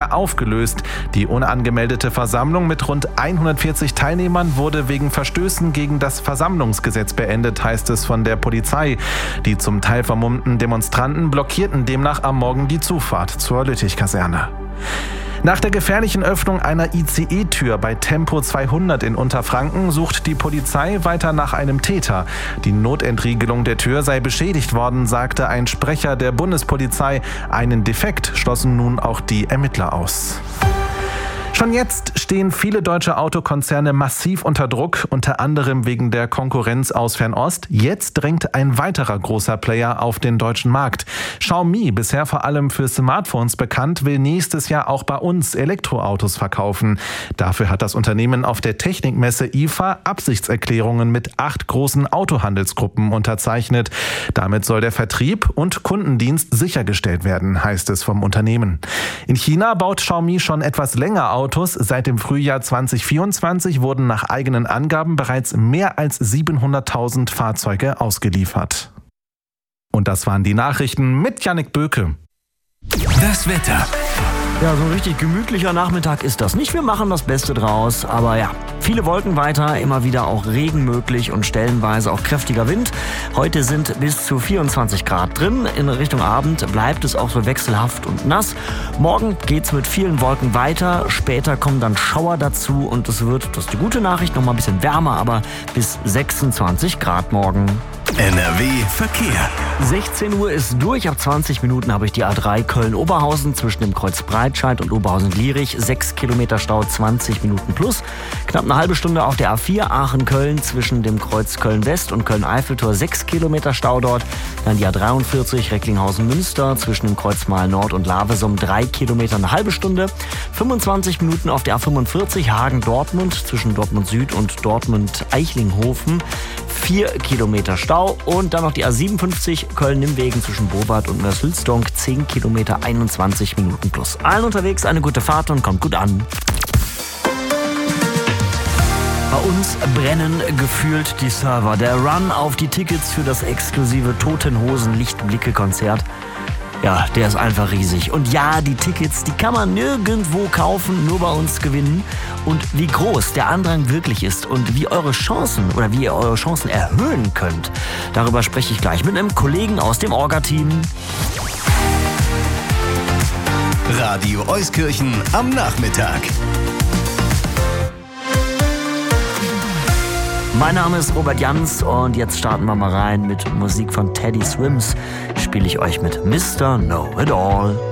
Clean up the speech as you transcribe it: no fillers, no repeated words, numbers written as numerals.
wieder aufgelöst. Die unangemeldete Versammlung mit rund 140 Teilnehmern wurde wegen Verstößen gegen das Versammlungsgesetz beendet, heißt es von der Polizei. Die zum Teil vermummten Demonstranten blockierten demnach am Morgen die Zufahrt zur Lüttich-Kaserne. Nach der gefährlichen Öffnung einer ICE-Tür bei Tempo 200 in Unterfranken sucht die Polizei weiter nach einem Täter. Die Notentriegelung der Tür sei beschädigt worden, sagte ein Sprecher der Bundespolizei. Einen Defekt schlossen nun auch die Ermittler aus. Schon jetzt stehen viele deutsche Autokonzerne massiv unter Druck, unter anderem wegen der Konkurrenz aus Fernost. Jetzt drängt ein weiterer großer Player auf den deutschen Markt. Xiaomi, bisher vor allem für Smartphones bekannt, will nächstes Jahr auch bei uns Elektroautos verkaufen. Dafür hat das Unternehmen auf der Technikmesse IFA Absichtserklärungen mit 8 großen Autohandelsgruppen unterzeichnet. Damit soll der Vertrieb und Kundendienst sichergestellt werden, heißt es vom Unternehmen. In China baut Xiaomi schon etwas länger Autos. Seit dem Frühjahr 2024 wurden nach eigenen Angaben bereits mehr als 700.000 Fahrzeuge ausgeliefert. Und das waren die Nachrichten mit Jannik Böke. Das Wetter. Ja, so ein richtig gemütlicher Nachmittag ist das nicht. Wir machen das Beste draus. Aber ja, viele Wolken weiter, immer wieder auch Regen möglich und stellenweise auch kräftiger Wind. Heute sind bis zu 24 Grad drin. In Richtung Abend bleibt es auch so wechselhaft und nass. Morgen geht's mit vielen Wolken weiter. Später kommen dann Schauer dazu und es wird, das ist die gute Nachricht, noch mal ein bisschen wärmer, aber bis 26 Grad morgen. NRW Verkehr. 16 Uhr ist durch. Ab 20 Minuten habe ich die A3 Köln-Oberhausen zwischen dem Kreuz Breitscheid und Oberhausen-Lierich. 6 Kilometer Stau, 20 Minuten plus. Knapp eine halbe Stunde auf der A4 Aachen-Köln zwischen dem Kreuz Köln-West und Köln-Eiffeltor. 6 Kilometer Stau dort. Dann die A43 Recklinghausen-Münster zwischen dem Kreuz Mahl-Nord und Lavesum. 3 Kilometer, eine halbe Stunde. 25 Minuten auf der A45 Hagen-Dortmund zwischen Dortmund-Süd und Dortmund-Eichlinghofen. 4 Kilometer Stau. Und dann noch die A57 Köln-Nimwegen zwischen Bobart und Mörs-Hülsdonk. 10 Kilometer, 21 Minuten plus. Allen unterwegs eine gute Fahrt und kommt gut an. Bei uns brennen gefühlt die Server. Der Run auf die Tickets für das exklusive Toten Hosen Lichtblicke-Konzert. Ja, der ist einfach riesig. Und ja, die Tickets, die kann man nirgendwo kaufen, nur bei uns gewinnen. Und wie groß der Andrang wirklich ist und wie eure Chancen oder wie ihr eure Chancen erhöhen könnt, darüber spreche ich gleich mit einem Kollegen aus dem Orga-Team. Radio Euskirchen am Nachmittag. Mein Name ist Robert Jans und jetzt starten wir mal rein mit Musik von Teddy Swims. Spiele ich euch mit Mr. Know It All.